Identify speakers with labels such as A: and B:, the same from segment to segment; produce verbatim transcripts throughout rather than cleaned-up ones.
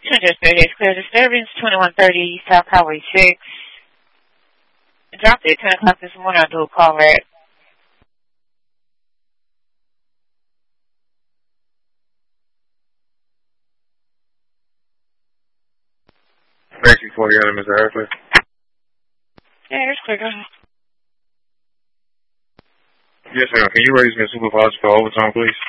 A: District, clear disturbance, twenty-one thirty South Highway six. I dropped it at ten o'clock this morning. I'll do a call back.
B: Thank you for the other, Mister Hartley.
A: Yeah, it's clear. Go ahead.
B: Yes, ma'am. Can you raise me a supervisor for overtime, please?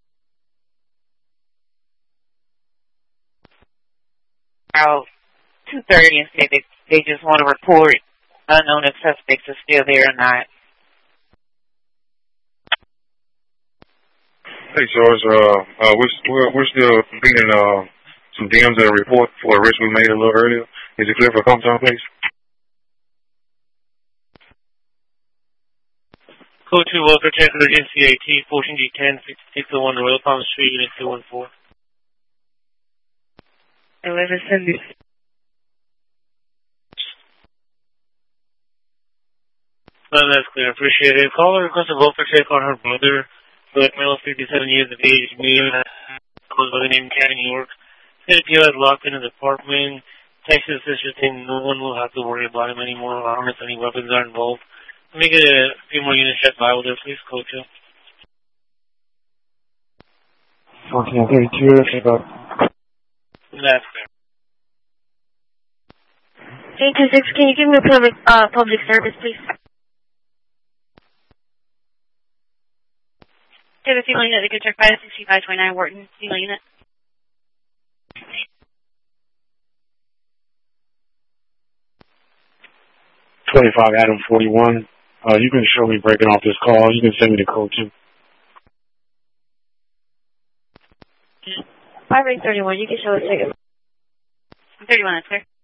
A: About two thirty and said that they just want to report unknown if suspects are still there or not.
B: Hey, George. Uh, uh, we're, we're, we're still completing uh, some D Ms and a report for a arrest we made a little earlier. Is it clear for come time, please?
C: Code two, Walker Checker, N C A T, fourteen G ten, six oh one Royal Palm Street, Unit two one four.
A: eleven seventy.
C: No, that's clear. Appreciate it. Caller requests a welfare check on her brother, black male, fifty-seven years of age, male, goes by the name Cannon, New York. Said P O is locked in his apartment. Texas Sister saying no one will have to worry about him anymore. I don't know if any weapons are involved. Let me get a few more units checked by with her, please, Coach.
B: fourteen thirty-two, check out.
C: That's clear.
D: eight two six, can you give me a public, uh, public service, please? Do you have a female unit that can check by sixty-five twenty-nine Wharton, female unit?
B: twenty-five Adam forty-one. Uh, you can show me breaking off this call. You can send me the code too.
D: five eight thirty-one, you can show us. thirty-one, that's clear.